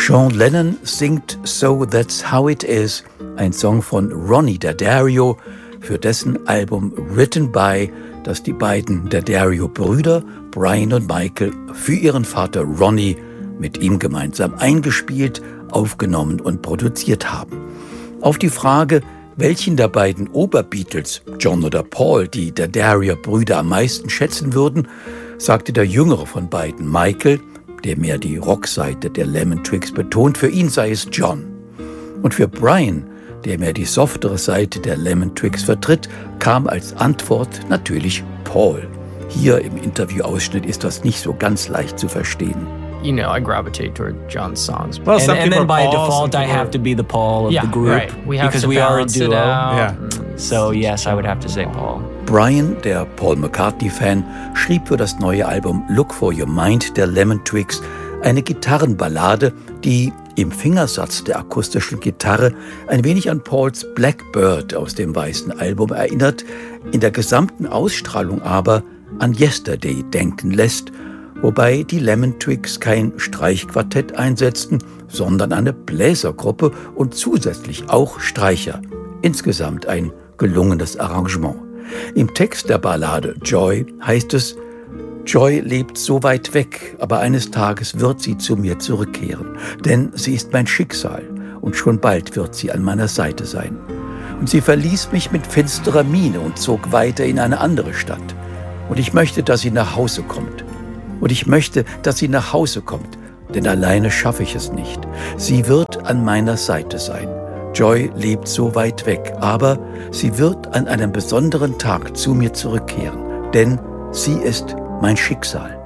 John Lennon singt So That's How It Is, ein Song von Ronnie D'Addario, für dessen Album Written By, das die beiden D'Addario-Brüder Brian und Michael für ihren Vater Ronnie mit ihm gemeinsam eingespielt, aufgenommen und produziert haben. Auf die Frage, welchen der beiden Oberbeatles, John oder Paul, die D'Addario-Brüder am meisten schätzen würden, sagte der jüngere von beiden, Michael, der mehr die Rockseite der Lemon Twigs betont, für ihn sei es John. Und für Brian, der mehr die softere Seite der Lemon Twigs vertritt, kam als Antwort natürlich Paul. Hier im Interviewausschnitt ist das nicht so ganz leicht zu verstehen. You know, I gravitate toward John's songs. Well, And then by default, I have to be the Paul of the group. Right. We have because to we are a balance it duo. out. Yeah. So yes, I would have to say Paul. Brian, der Paul McCartney-Fan, schrieb für das neue Album Look for Your Mind der Lemon Twigs eine Gitarrenballade, die im Fingersatz der akustischen Gitarre ein wenig an Pauls Blackbird aus dem weißen Album erinnert, in der gesamten Ausstrahlung aber an Yesterday denken lässt, wobei die Lemon Twigs kein Streichquartett einsetzten, sondern eine Bläsergruppe und zusätzlich auch Streicher. Insgesamt ein gelungenes Arrangement. Im Text der Ballade Joy heißt es: Joy lebt so weit weg, aber eines Tages wird sie zu mir zurückkehren, denn sie ist mein Schicksal und schon bald wird sie an meiner Seite sein. Und sie verließ mich mit finsterer Miene und zog weiter in eine andere Stadt. Und ich möchte, dass sie nach Hause kommt. Und ich möchte, dass sie nach Hause kommt, denn alleine schaffe ich es nicht. Sie wird an meiner Seite sein. Joy lebt so weit weg, aber sie wird an einem besonderen Tag zu mir zurückkehren, denn sie ist mein Schicksal.